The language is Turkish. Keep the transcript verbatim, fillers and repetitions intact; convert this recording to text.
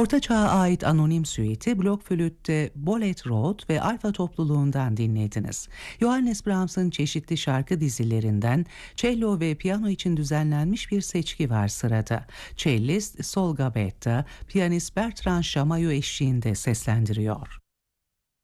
Orta Çağ'a ait anonim süiti blok flütte Bollet Road ve Alfa topluluğundan dinlediniz. Johannes Brahms'ın çeşitli şarkı dizilerinden cello ve piyano için düzenlenmiş bir seçki var sırada. Cellist Sol Gabetta, piyanist Bertrand Chamayou eşliğinde seslendiriyor.